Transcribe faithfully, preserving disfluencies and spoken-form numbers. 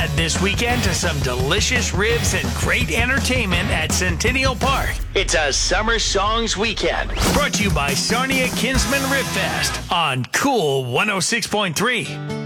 Add this weekend to some delicious ribs and great entertainment at Centennial Park. It's a Summer Songs Weekend. Brought to you by Sarnia Kinsman Rib Fest on Cool one oh six point three.